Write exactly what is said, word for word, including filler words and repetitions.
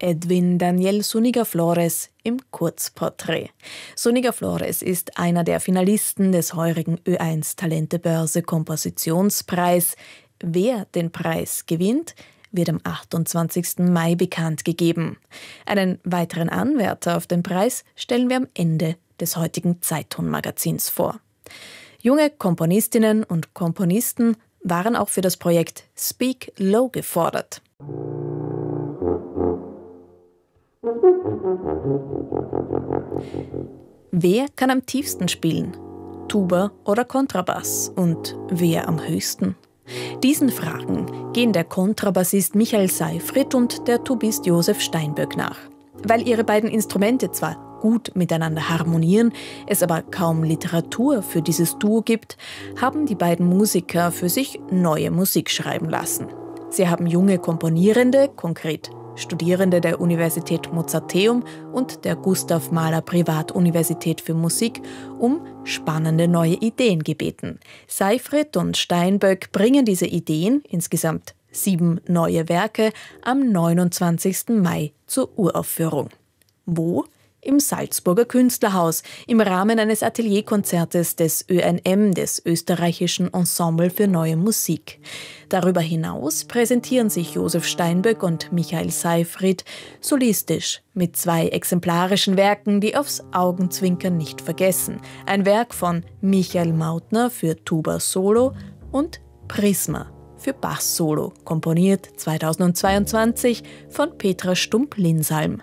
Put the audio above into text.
Edwin Daniel Zuniga Flores im Kurzporträt. Zuniga Flores ist einer der Finalisten des heurigen Ö eins Talentebörse Kompositionspreis. Wer den Preis gewinnt, wird am achtundzwanzigsten Mai bekannt gegeben. Einen weiteren Anwärter auf den Preis stellen wir am Ende des heutigen Zeitton-Magazins vor. Junge Komponistinnen und Komponisten waren auch für das Projekt Speak Low gefordert. Wer kann am tiefsten spielen? Tuba oder Kontrabass? Und wer am höchsten? Diesen Fragen gehen der Kontrabassist Michael Seyfried und der Tubist Josef Steinböck nach. Weil ihre beiden Instrumente zwar gut miteinander harmonieren, es aber kaum Literatur für dieses Duo gibt, haben die beiden Musiker für sich neue Musik schreiben lassen. Sie haben junge Komponierende, konkret Studierende der Universität Mozarteum und der Gustav Mahler Privatuniversität für Musik, um spannende neue Ideen gebeten. Seyfried und Steinböck bringen diese Ideen, insgesamt sieben neue Werke, am neunundzwanzigsten Mai zur Uraufführung. Wo? Im Salzburger Künstlerhaus, im Rahmen eines Atelierkonzertes des Ö N M, des Österreichischen Ensemble für Neue Musik. Darüber hinaus präsentieren sich Josef Steinböck und Michael Seyfried solistisch mit zwei exemplarischen Werken, die aufs Augenzwinkern nicht vergessen. Ein Werk von Michael Mautner für Tuba Solo und Prisma für Bass Solo, komponiert zweitausendzweiundzwanzig von Petra Stump-Linsalm.